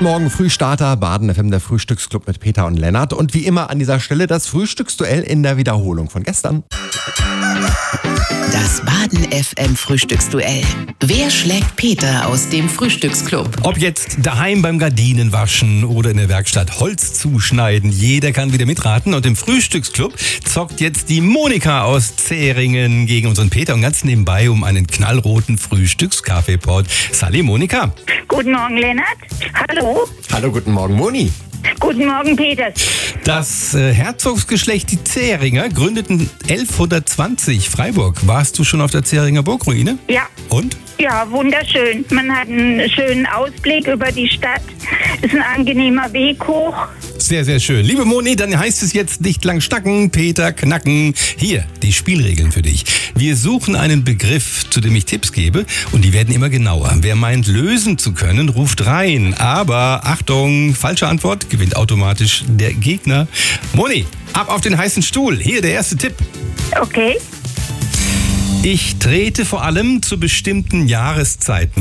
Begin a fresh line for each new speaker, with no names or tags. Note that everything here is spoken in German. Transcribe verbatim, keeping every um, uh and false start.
Guten Morgen, Frühstarter, Baden F M, der Frühstücksclub mit Peter und Lennart. Und wie immer an dieser Stelle das Frühstücksduell in der Wiederholung von gestern.
Das Baden F M Frühstücksduell. Wer schlägt Peter aus dem Frühstücksclub?
Ob jetzt daheim beim Gardinenwaschen oder in der Werkstatt Holz zuschneiden, jeder kann wieder mitraten. Und im Frühstücksclub zockt jetzt die Monika aus Zähringen gegen unseren Peter und ganz nebenbei um einen knallroten Frühstückskaffeepot. Sali, Monika.
Guten Morgen, Lennart. Hallo.
Hallo, guten Morgen, Moni.
Guten Morgen, Peter.
Das äh, Herzogsgeschlecht, die Zähringer, gründeten elfhundertzwanzig Freiburg. Warst du schon auf der Zähringer Burgruine?
Ja.
Und?
Ja, wunderschön. Man hat einen schönen Ausblick über die Stadt. Ist ein angenehmer Weg hoch.
Sehr, sehr schön. Liebe Moni, dann heißt es jetzt nicht lang stacken, Peter knacken. Hier, die Spielregeln für dich. Wir suchen einen Begriff, zu dem ich Tipps gebe, und die werden immer genauer. Wer meint, lösen zu können, ruft rein. Aber Achtung, falsche Antwort, gewinnt automatisch der Gegner. Moni, ab auf den heißen Stuhl. Hier der erste Tipp.
Okay.
Ich trete vor allem zu bestimmten Jahreszeiten